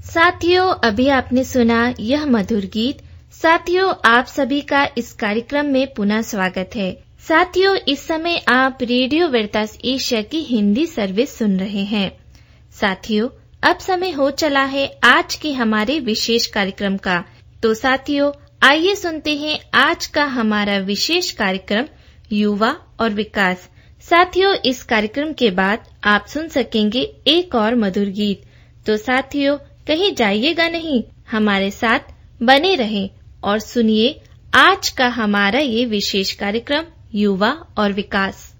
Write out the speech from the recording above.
साथियों, अभी आपने सुना यह मधुर गीत। साथियों, आप सभी का इस कार्यक्रम में पुनः स्वागत है। साथियों, इस समय आप रेडियो वेरितास एशिया की हिंदी सर्विस सुन रहे हैं। साथियों, अब समय हो चला है आज के हमारे विशेष कार्यक्रम का। तो साथियों, आइए सुनते हैं आज का हमारा विशेष कार्यक्रम युवा और विकास। साथियों, इस कार्यक्रम के बाद आप सुन सकेंगे एक और मधुर गीत। तो साथियों, कहीं जाइएगा नहीं, हमारे साथ बने रहें और सुनिए आज का हमारा ये विशेष कार्यक्रम युवा और विकास।